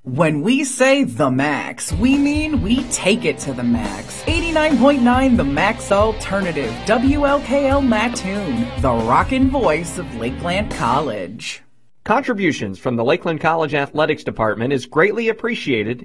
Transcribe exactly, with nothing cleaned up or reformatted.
When we say the max, we mean we take it to the max. eighty-nine point nine The Max Alternative, W L K L Mattoon, the rockin' voice of Lakeland College. Contributions from the Lakeland College Athletics Department is greatly appreciated